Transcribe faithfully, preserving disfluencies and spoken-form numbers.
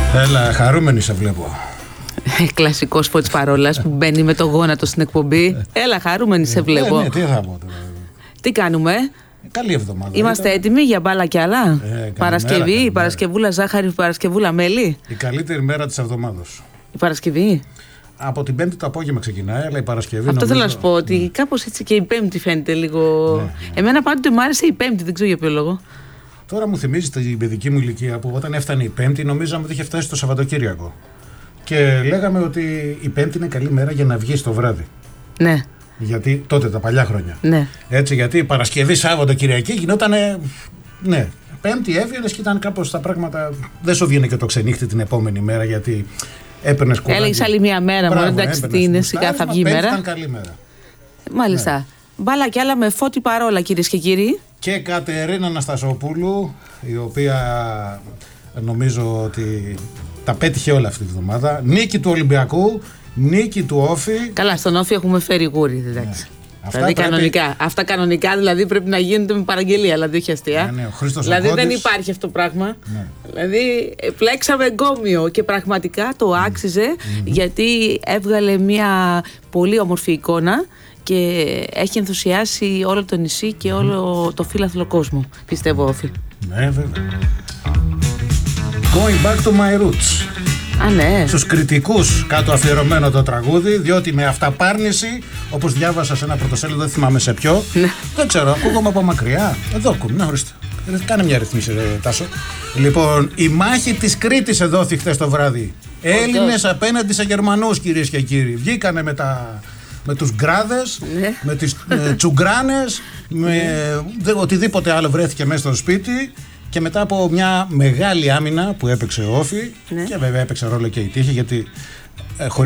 Έλα, χαρούμενη σε βλέπω. Κλασικός Φώτης Παρόλας που μπαίνει με το γόνατο στην εκπομπή. Έλα, χαρούμενη σε βλέπω. Ε, ναι, τι θα πω τώρα. Τι κάνουμε? Καλή εβδομάδα. Είμαστε ήταν. έτοιμοι για μπάλα κι άλλα? Ε, Παρασκευή, καλημέρα. Παρασκευούλα ζάχαρη, Παρασκευούλα μέλι. Η καλύτερη μέρα της εβδομάδας. Η Παρασκευή. Από την Πέμπτη το απόγευμα ξεκινάει, αλλά η Παρασκευή. Αυτό νομίζω... θέλω να σου πω, ότι ναι. Κάπως έτσι και η Πέμπτη φαίνεται λίγο. Ναι, ναι. Εμένα πάντοτε μου άρεσε η Πέμπτη, δεν ξέρω για ποιο λόγο. Τώρα μου θυμίζει την παιδική μου ηλικία που όταν έφτανε η Πέμπτη, νομίζαμε ότι είχε φτάσει το Σαββατοκύριακο. Και λέγαμε ότι η Πέμπτη είναι καλή μέρα για να βγει το βράδυ. Ναι. Γιατί τότε τα παλιά χρόνια. Ναι. Έτσι, γιατί Παρασκευή, Σάββατο, Κυριακή γινότανε. Ναι. Πέμπτη έβγαινε και ήταν κάπως τα πράγματα. Δεν σου βγαίνει και το ξενύχτη την επόμενη μέρα γιατί έπαιρνε κουράγιο. Έλεγε άλλη μια μέρα μόνο, εντάξει, τι είναι, σιγά θα βγει η μέρα. Ήταν καλή μέρα. Μάλιστα. Ναι. Μπάλα κι άλλα με Φώτη Παρόλα, κυρίες και κύριοι. Και Κατερίνα Αναστασοπούλου, η οποία νομίζω ότι τα πέτυχε όλα αυτή τη βδομάδα. Νίκη του Ολυμπιακού, νίκη του Όφη. Καλά, στον Όφη έχουμε φέρει γούρι, εντάξει. Ναι. Αυτά δηλαδή πρέπει... κανονικά. Αυτά κανονικά δηλαδή πρέπει να γίνονται με παραγγελία, δηλαδή όχι αστεία. Ναι, ναι, ο Χρήστος δηλαδή Αγκώτης... δεν υπάρχει αυτό το πράγμα. Ναι. Δηλαδή πλέξαμε εγκόμιο και πραγματικά το άξιζε mm-hmm. γιατί έβγαλε μια πολύ όμορφη εικόνα και έχει ενθουσιάσει όλο το νησί και mm-hmm. όλο το φύλαθλο κόσμο, πιστεύω, Όφη. Ναι, βέβαια. Going back to my roots. Α, ναι. Στους κριτικούς κάτω αφιερωμένο το τραγούδι, διότι με αυταπάρνηση, όπως διάβασα σε ένα πρωτοσέλιδο, δεν θυμάμαι σε ποιο, ναι. δεν ξέρω, ακούγομαι από μακριά. Εδώ ακούγομαι, να ορίστε. Κάνε μια ρυθμίση, ρε, Τάσο. Λοιπόν, η μάχη της Κρήτης εδόθη χθες το βράδυ. Έλληνες απέναντι σε Γερμανούς, κυρίες και κύριοι. Βγήκανε με τα... με τους γκράδες, ναι. με τις ε, τσουγκράνες, με ναι. οτιδήποτε άλλο βρέθηκε μέσα στο σπίτι. Και μετά από μια μεγάλη άμυνα που έπαιξε ο Όφη, ναι. και βέβαια έπαιξε ρόλο και η τύχη, γιατί ε,